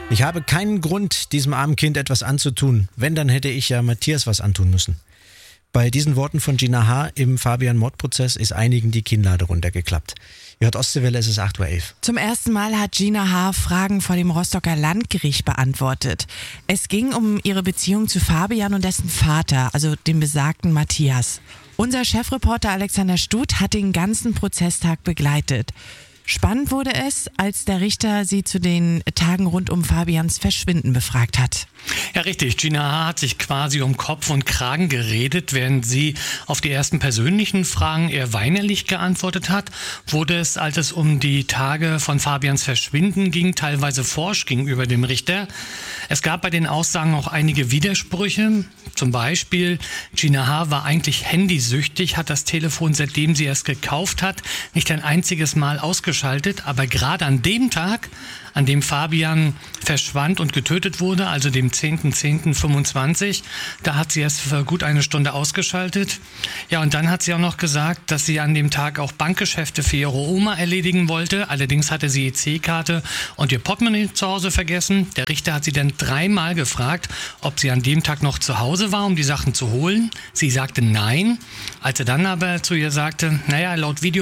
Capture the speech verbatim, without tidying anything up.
Ich habe keinen Grund, diesem armen Kind etwas anzutun. Wenn, dann hätte ich ja Matthias was antun müssen. Bei diesen Worten von Gina H. im Fabian-Mordprozess ist einigen die Kinnlade runtergeklappt. Ihr hört Ostseewelle, es ist acht Uhr elf. Zum ersten Mal hat Gina H. Fragen vor dem Rostocker Landgericht beantwortet. Es ging um ihre Beziehung zu Fabian und dessen Vater, also dem besagten Matthias. Unser Chefreporter Alexander Stuth hat den ganzen Prozesstag begleitet. Spannend wurde es, als der Richter sie zu den Tagen rund um Fabians Verschwinden befragt hat. Ja, richtig. Gina H. hat sich quasi um Kopf und Kragen geredet. Während sie auf die ersten persönlichen Fragen eher weinerlich geantwortet hat, wurde es, als es um die Tage von Fabians Verschwinden ging, teilweise forsch gegenüber dem Richter. Es gab bei den Aussagen auch einige Widersprüche. Zum Beispiel, Gina H. war eigentlich handysüchtig, hat das Telefon, seitdem sie es gekauft hat, nicht ein einziges Mal ausgeschaltet. Aber gerade an dem Tag, an dem Fabian verschwand und getötet wurde, also dem zehnten zehnten fünfundzwanzig, da hat sie es für gut eine Stunde ausgeschaltet. Ja, und dann hat sie auch noch gesagt, dass sie an dem Tag auch Bankgeschäfte für ihre Oma erledigen wollte. Allerdings hatte sie E C-Karte und ihr Portemonnaie zu Hause vergessen. Der Richter hat sie dann dreimal gefragt, ob sie an dem Tag noch zu Hause war, um die Sachen zu holen. Sie sagte nein. Als er dann aber zu ihr sagte, naja, laut Video